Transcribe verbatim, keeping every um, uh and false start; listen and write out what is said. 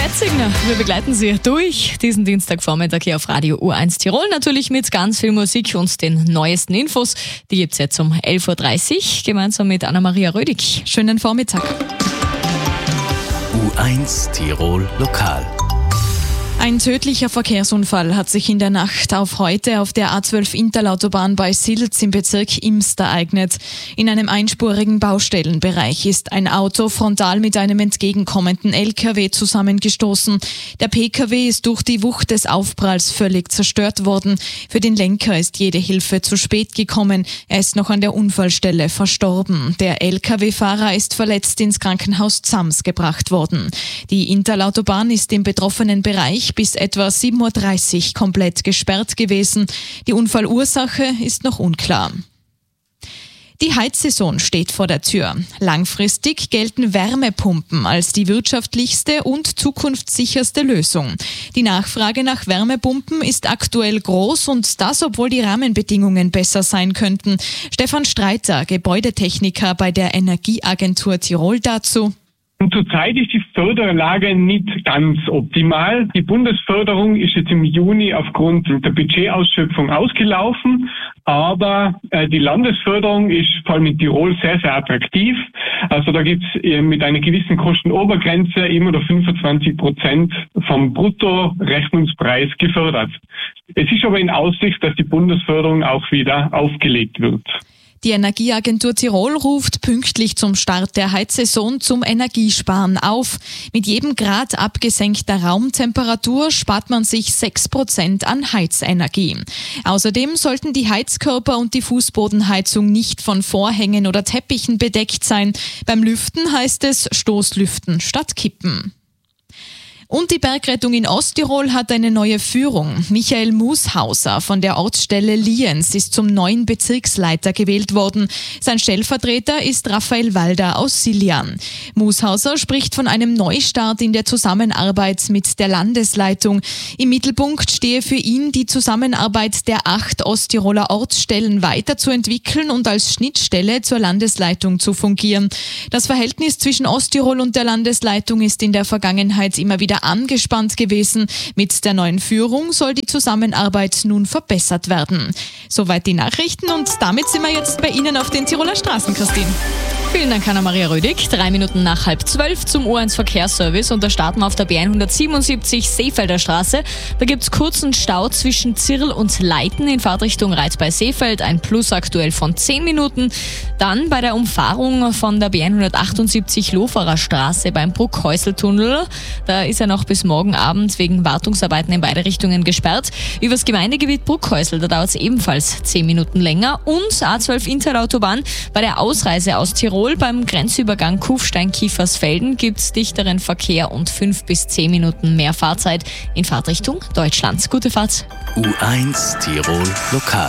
Metzigner, wir begleiten Sie durch diesen Dienstagvormittag hier auf Radio U eins Tirol. Natürlich mit ganz viel Musik und den neuesten Infos. Die gibt es jetzt um elf Uhr dreißig gemeinsam mit Anna-Maria Rödig. Schönen Vormittag. U eins Tirol Lokal. Ein tödlicher Verkehrsunfall hat sich in der Nacht auf heute auf der A zwölf Interlautobahn bei Silz im Bezirk Imst ereignet. In einem einspurigen Baustellenbereich ist ein Auto frontal mit einem entgegenkommenden L K W zusammengestoßen. Der P K W ist durch die Wucht des Aufpralls völlig zerstört worden. Für den Lenker ist jede Hilfe zu spät gekommen. Er ist noch an der Unfallstelle verstorben. Der L K W-Fahrer ist verletzt ins Krankenhaus Zams gebracht worden. Die Interlautobahn ist im betroffenen Bereich bis etwa sieben Uhr dreißig komplett gesperrt gewesen. Die Unfallursache ist noch unklar. Die Heizsaison steht vor der Tür. Langfristig gelten Wärmepumpen als die wirtschaftlichste und zukunftssicherste Lösung. Die Nachfrage nach Wärmepumpen ist aktuell groß und das, obwohl die Rahmenbedingungen besser sein könnten. Stefan Streiter, Gebäudetechniker bei der Energieagentur Tirol, dazu. Zurzeit ist die Förderlage nicht ganz optimal. Die Bundesförderung ist jetzt im Juni aufgrund der Budgetausschöpfung ausgelaufen, aber äh, die Landesförderung ist vor allem in Tirol sehr, sehr attraktiv. Also da gibt's äh, mit einer gewissen Kostenobergrenze immer noch fünfundzwanzig Prozent vom Bruttorechnungspreis gefördert. Es ist aber in Aussicht, dass die Bundesförderung auch wieder aufgelegt wird. Die Energieagentur Tirol ruft pünktlich zum Start der Heizsaison zum Energiesparen auf. Mit jedem Grad abgesenkter Raumtemperatur spart man sich sechs Prozent an Heizenergie. Außerdem sollten die Heizkörper und die Fußbodenheizung nicht von Vorhängen oder Teppichen bedeckt sein. Beim Lüften heißt es Stoßlüften statt Kippen. Und die Bergrettung in Osttirol hat eine neue Führung. Michael Mushauser von der Ortsstelle Lienz ist zum neuen Bezirksleiter gewählt worden. Sein Stellvertreter ist Raphael Walder aus Siljan. Mushauser spricht von einem Neustart in der Zusammenarbeit mit der Landesleitung. Im Mittelpunkt stehe für ihn die Zusammenarbeit der acht Osttiroler Ortsstellen weiterzuentwickeln und als Schnittstelle zur Landesleitung zu fungieren. Das Verhältnis zwischen Osttirol und der Landesleitung ist in der Vergangenheit immer wieder angespannt gewesen. Mit der neuen Führung soll die Zusammenarbeit nun verbessert werden. Soweit die Nachrichten und damit sind wir jetzt bei Ihnen auf den Tiroler Straßen, Christine. Vielen Dank, Anna-Maria Rödig. Drei Minuten nach halb zwölf zum U eins Verkehrsservice und da starten wir auf der B hundertsiebenundsiebzig Seefelder Straße. Da gibt es kurzen Stau zwischen Zirl und Leiten in Fahrtrichtung Reiz bei Seefeld, ein Plus aktuell von zehn Minuten. Dann bei der Umfahrung von der B hundertachtundsiebzig Loferer Straße beim Bruckhäuseltunnel. Da ist er noch bis morgen Abend wegen Wartungsarbeiten in beide Richtungen gesperrt. Übers Gemeindegebiet Bruckhäusel, da dauert es ebenfalls zehn Minuten länger. Und A zwölf Interautobahn bei der Ausreise aus Tirol beim Grenzübergang Kufstein-Kiefersfelden gibt es dichteren Verkehr und fünf bis zehn Minuten mehr Fahrzeit in Fahrtrichtung Deutschland. Gute Fahrt. U eins Tirol Lokal.